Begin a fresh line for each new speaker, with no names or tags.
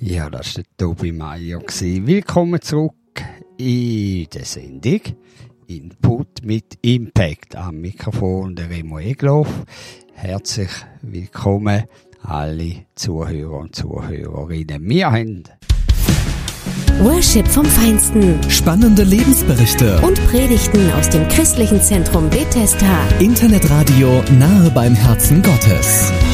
Ja, das war der Tobi Meier. Willkommen zurück in der Sendung Input mit Impact. Am Mikrofon der Remo Egloff. Herzlich willkommen alle Zuhörer und Zuhörerinnen. Wir haben
Worship vom Feinsten.
Spannende Lebensberichte.
Und Predigten aus dem christlichen Zentrum Bethesda.
Internetradio nahe beim Herzen Gottes.